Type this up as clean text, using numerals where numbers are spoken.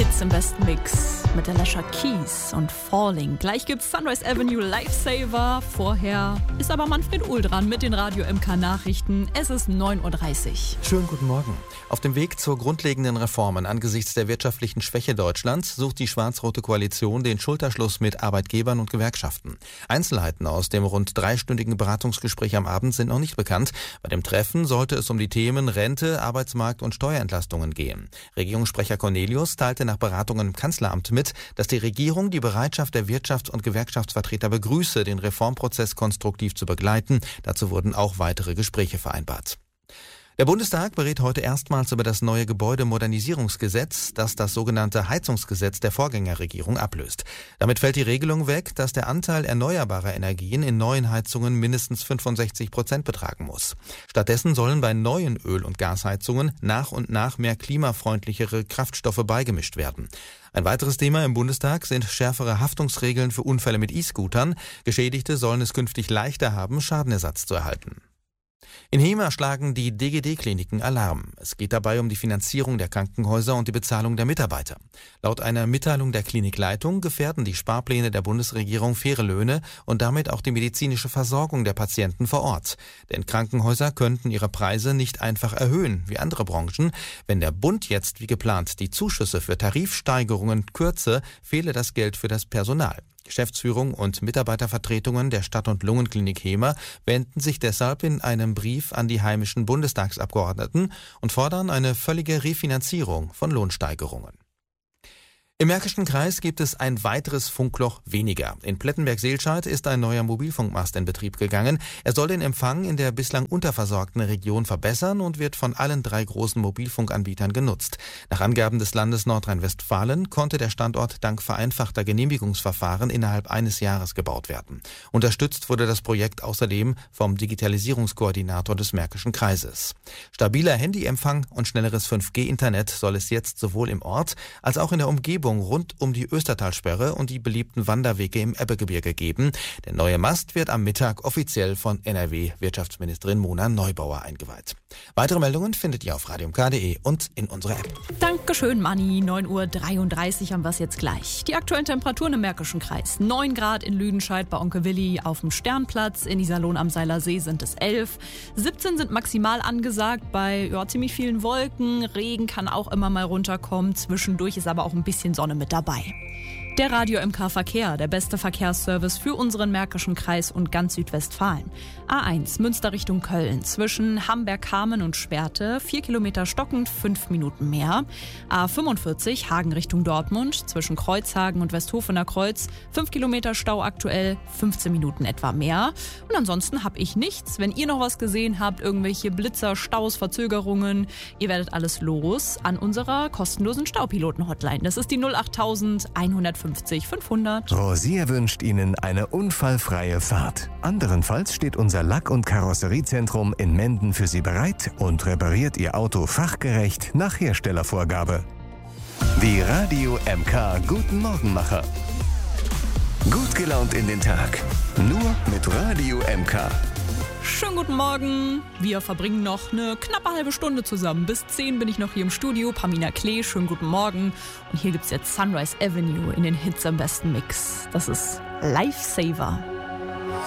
Hits im besten Mix mit Alicia Keys und Falling. Gleich gibt's Sunrise Avenue Lifesaver. Vorher ist aber Manfred Uhl dran mit den Radio MK Nachrichten. Es ist 9.30 Uhr. Schönen guten Morgen. Auf dem Weg zur grundlegenden Reformen angesichts der wirtschaftlichen Schwäche Deutschlands sucht die schwarz-rote Koalition den Schulterschluss mit Arbeitgebern und Gewerkschaften. Einzelheiten aus dem rund dreistündigen Beratungsgespräch am Abend sind noch nicht bekannt. Bei dem Treffen sollte es um die Themen Rente, Arbeitsmarkt und Steuerentlastungen gehen. Regierungssprecher Cornelius teilte nach Beratungen im Kanzleramt mit, dass die Regierung die Bereitschaft der Wirtschafts- und Gewerkschaftsvertreter begrüße, den Reformprozess konstruktiv zu begleiten. Dazu wurden auch weitere Gespräche vereinbart. Der Bundestag berät heute erstmals über das neue Gebäudemodernisierungsgesetz, das das sogenannte Heizungsgesetz der Vorgängerregierung ablöst. Damit fällt die Regelung weg, dass der Anteil erneuerbarer Energien in neuen Heizungen mindestens 65% betragen muss. Stattdessen sollen bei neuen Öl- und Gasheizungen nach und nach mehr klimafreundlichere Kraftstoffe beigemischt werden. Ein weiteres Thema im Bundestag sind schärfere Haftungsregeln für Unfälle mit E-Scootern. Geschädigte sollen es künftig leichter haben, Schadenersatz zu erhalten. In Hemer schlagen die DGD-Kliniken Alarm. Es geht dabei um die Finanzierung der Krankenhäuser und die Bezahlung der Mitarbeiter. Laut einer Mitteilung der Klinikleitung gefährden die Sparpläne der Bundesregierung faire Löhne und damit auch die medizinische Versorgung der Patienten vor Ort. Denn Krankenhäuser könnten ihre Preise nicht einfach erhöhen, wie andere Branchen. Wenn der Bund jetzt wie geplant die Zuschüsse für Tarifsteigerungen kürze, fehle das Geld für das Personal. Geschäftsführung und Mitarbeitervertretungen der Stadt- und Lungenklinik Hemer wenden sich deshalb in einem Brief an die heimischen Bundestagsabgeordneten und fordern eine völlige Refinanzierung von Lohnsteigerungen. Im Märkischen Kreis gibt es ein weiteres Funkloch weniger. In Plettenberg-Seelscheid ist ein neuer Mobilfunkmast in Betrieb gegangen. Er soll den Empfang in der bislang unterversorgten Region verbessern und wird von allen 3 großen Mobilfunkanbietern genutzt. Nach Angaben des Landes Nordrhein-Westfalen konnte der Standort dank vereinfachter Genehmigungsverfahren innerhalb eines Jahres gebaut werden. Unterstützt wurde das Projekt außerdem vom Digitalisierungskoordinator des Märkischen Kreises. Stabiler Handyempfang und schnelleres 5G-Internet soll es jetzt sowohl im Ort als auch in der Umgebung rund um die Östertalsperre und die beliebten Wanderwege im Ebbegebirge geben. Der neue Mast wird am Mittag offiziell von NRW-Wirtschaftsministerin Mona Neubauer eingeweiht. Weitere Meldungen findet ihr auf radiomk.de und in unserer App. Dankeschön, Manni. 9.33 Uhr haben wir es jetzt gleich. Die aktuellen Temperaturen im Märkischen Kreis. 9 Grad in Lüdenscheid bei Onkel Willi auf dem Sternplatz. In Iserlohn am Seilersee sind es 11. 17 sind maximal angesagt bei ziemlich vielen Wolken. Regen kann auch immer mal runterkommen. Zwischendurch ist aber auch ein bisschen Sonne mit dabei. Der Radio MK Verkehr, der beste Verkehrsservice für unseren Märkischen Kreis und ganz Südwestfalen. A1 Münster Richtung Köln zwischen Hamberg-Hameln und Schwerte 4 Kilometer stockend, 5 Minuten mehr. A45 Hagen Richtung Dortmund zwischen Kreuzhagen und Westhofener Kreuz 5 Kilometer Stau aktuell, 15 Minuten etwa mehr. Und ansonsten habe ich nichts. Wenn ihr noch was gesehen habt, irgendwelche Blitzer, Staus, Verzögerungen, ihr werdet alles los an unserer kostenlosen Staupiloten-Hotline. Das ist die 08000 150 500. Rosier wünscht Ihnen eine unfallfreie Fahrt. Anderenfalls steht unser Lack- und Karosseriezentrum in Menden für Sie bereit und repariert Ihr Auto fachgerecht nach Herstellervorgabe. Die Radio MK Guten Morgenmacher. Gut gelaunt in den Tag. Nur mit Radio MK. Schönen guten Morgen. Wir verbringen noch eine knappe halbe Stunde zusammen. Bis 10 bin ich noch hier im Studio. Pamina Klee, schönen guten Morgen. Und hier gibt's jetzt Sunrise Avenue in den Hits am besten Mix. Das ist Lifesaver.